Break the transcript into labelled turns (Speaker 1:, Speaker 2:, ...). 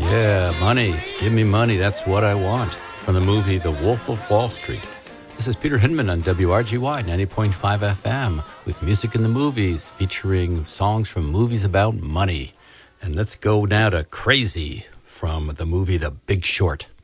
Speaker 1: Yeah, money. Give me money. That's what I want. From the movie The Wolf of Wall Street. This is Peter Hinman on WRGY 90.5 FM with Music in the Movies featuring songs from movies about money. And let's go now to Crazy from the movie The Big Short.